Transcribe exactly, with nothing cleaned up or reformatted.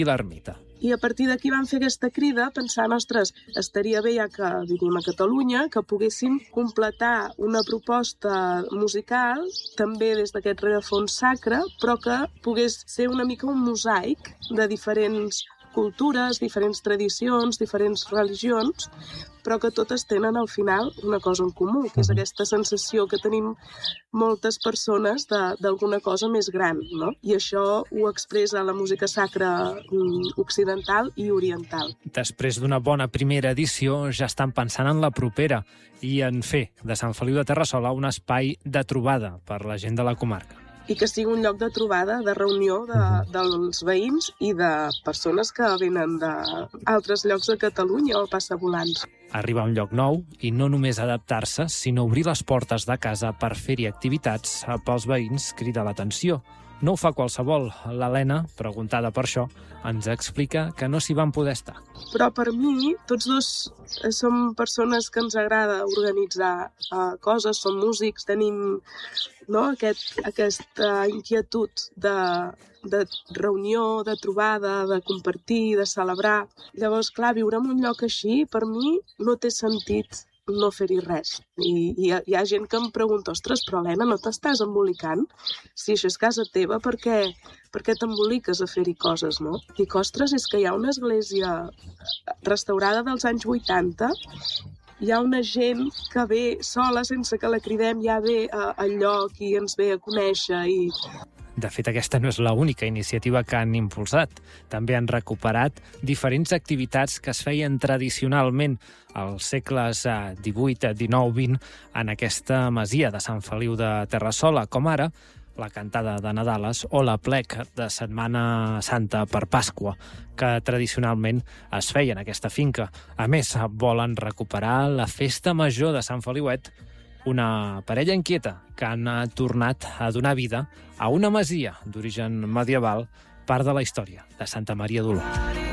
i l'ermita. I a partir d'aquí vam fer aquesta crida pensant, ostres, estaria bé, ja que vivim a Catalunya, que poguéssim completar una proposta musical, també des d'aquest rerefons sacre, però que pogués ser una mica un mosaic de diferents cultures, diferents tradicions, diferents religions, però que totes tenen al final una cosa en comú, que és aquesta sensació que tenim moltes persones d'alguna cosa més gran, no? I això ho expressa la música sacra occidental i oriental. Després d'una bona primera edició, ja estan pensant en la propera i en fer de Sant Feliu de Terrassola un espai de trobada per la gent de la comarca. I que sigui un lloc de trobada, de reunió de, dels veïns i de persones que venen d'altres llocs de Catalunya o passavolants. Arribar a un lloc nou i no només adaptar-se, sinó obrir les portes de casa per fer-hi activitats pels veïns crida l'atenció. No ho fa qualsevol. L'Helena, preguntada per això, ens explica que no s'hi van poder estar. Però per mi, tots dos som persones que ens agrada organitzar uh, coses, som músics, tenim no, aquest, aquesta inquietud de, de reunió, de trobada, de compartir, de celebrar. Llavors, clar, viure en un lloc així, per mi, no té sentit no fer-hi res. I hi ha, hi ha gent que em pregunta, ostres, però Helena, no t'estàs embolicant? Si això és casa teva, per què, per què t'emboliques a fer-hi coses, no? Dic, ostres, és que hi ha una església restaurada dels anys vuitanta, hi ha una gent que ve sola, sense que la cridem, ja ve al lloc i ens ve a conèixer i... De fet, aquesta no és l'única iniciativa que han impulsat. També han recuperat diferents activitats que es feien tradicionalment als segles divuit, dinou, vint en aquesta masia de Sant Feliu de Terrassola, com ara la cantada de Nadales o la plec de Setmana Santa per Pasqua, que tradicionalment es feia en aquesta finca. A més, volen recuperar la festa major de Sant Feliuet, una parella inquieta que han tornat a donar vida a una masia d'origen medieval, part de la història de Santa Maria d'Oló.